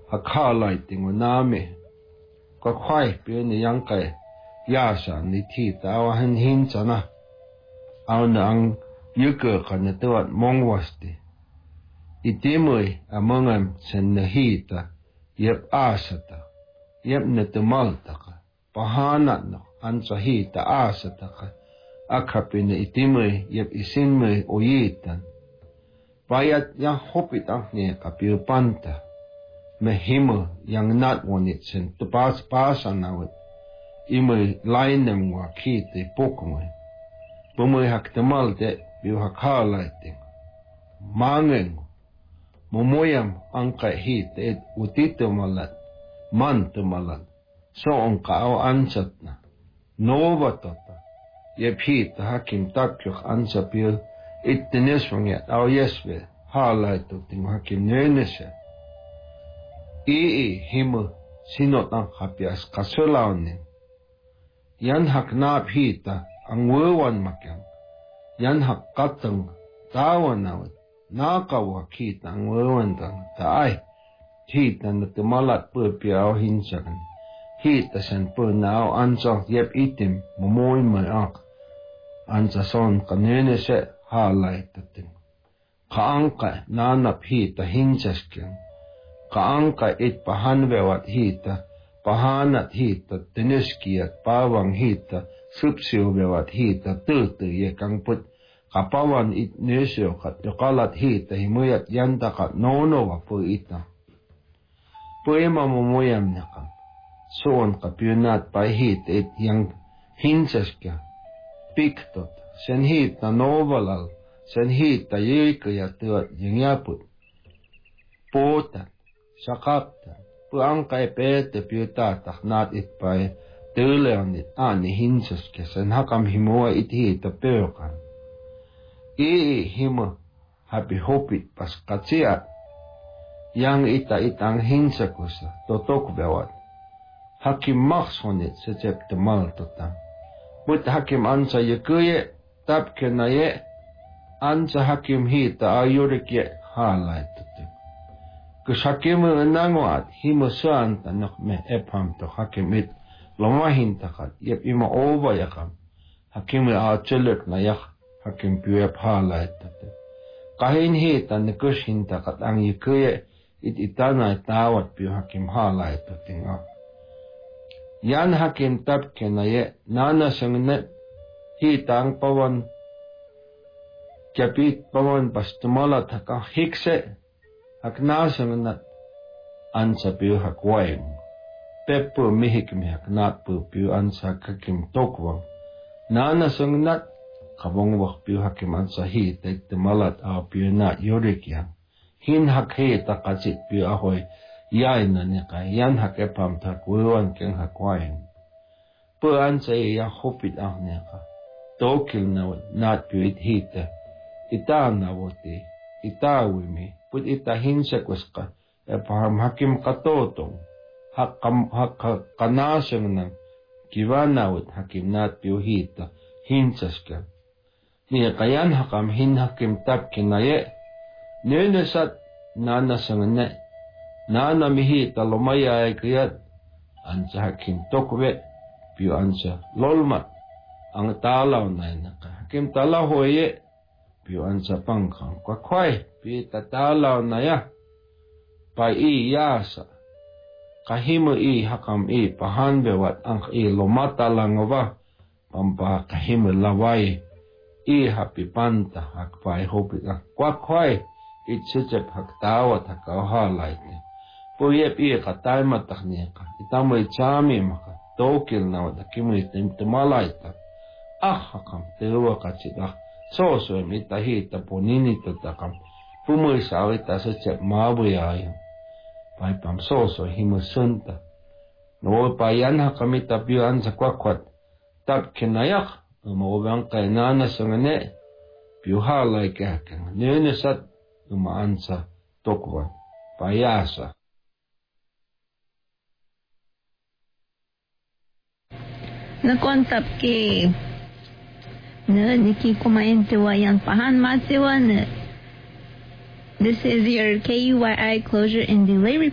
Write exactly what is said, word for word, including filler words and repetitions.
hakalai tingo name kwa kwai pio ni yang kai yasa ni thi tawa hin hin chana au na ang yuke kana tuat mongwasti itimui amongam sen nahita yep asata yep netumaltaka pahana no ansa hita asataka akapine itimui yep isinmui oyitan bayat yang hopit ang ni kapio panta mehimu yang nat wanit sen tupas pasan nawit imui lainem wa kite pokmoy bumui hak temalte biu hak halaiting mangen momoyam angka hit et utito malat mantu malat so angka au ansatna nova tota ye hit hakim takyuk ansa biu ittenes wanget au yesve halaitu ting hakim nenese i himu sinot ang hapias kasulaunin yan hak naap hita ang wewan makyang yan hak katang tawan nawat nakawa kita ang wewan tang taay hita na tumalat po piyaw hinsakan hita san po naaw ansa yep itim mumoy mayak ansa son kanene se halay tating kaangka nanap hita hinsas kyang kaangka it pahanwewat hita pahanat hita tiniskiat pawang hita supsyo bewat hita tutu ye kang put kapawan it nesyo kat yokalat hita himuyat yanta kat nono wa po ita poema momoyam nakam soon kapyunat pa hita it yang hinsas kya piktot sen hita novalal sen hita yekaya tuat yang yaput potat sakapta puang kai pete piuta tak nat it pai teleonit ani hinsus kesen hakam himoa it hita peokan i himo happy hopit pas katsiat yang ita itang hinsakusa totok bewat hakim maksonit secep temal totang but hakim ansa yekuye tap kenaye ansa hakim hita ayurik ye halai tutuk kus hakim nangwat himo suan tanak me epham to hakim it lomahin takat yep ima ova yakam hakim a chelek na yak hakim piep halai tutuk kahin hita nikus hin takat ang yekuye it itana tawat piu hakim halai tuting a yan hakim tap kenaye nana sengnet hitang pawan kapit pawan pastumala thaka hikse hakna sengnet ansa piu hakwaim peppu mihik mi haknat pu piu ansa hakim tokwang nana sengnet kabong wak piu hakim ansa hitek temalat a piu na yorik yang hin hak hita katsit piu ahoy yain na nika yan hak epam tak wewan keng hakwain po ansa iya hopit ang nika tokil na nat piu it hita ita na wote ita wimi put ita hinsa kwaska epam hakim katotong hak hak kanasang ng kiwanawit hakim nat piu hita hinsas ka niya kayan hakam hin hakim tap kinaye nenesat nana sangane nana mihi talomaya ay kayat ansa hakim tokwe piu ansa lolmat ang talaw na naka hakim talaw hoye piu ansa pangkang kwakway piu tatalaw na ya pa i yasa kahimo i hakam i pahanbewat ang i lomata lang ba pampa kahimo laway i happy panta hakpay hopit ang kwakway itsitsep haktawat hakawhalay ni puyep i katay matakniya ka itamoy chami maka tokil na wad hakimoy timtumalay ta ah hakam tewa katsita soso em itahita punini tatakam pumoy sawi ta sa tsep mabuyayang pay pam soso himusunta no payan hakamita piuan sa kwakwat tap kinayak umawang kay nana sa ngane piuhalay kaya kang nenesat umaansa tokwan payasa nakontap ki na niki kumain tiwa yang pahan matiwa na this is your K U Y I closure and delay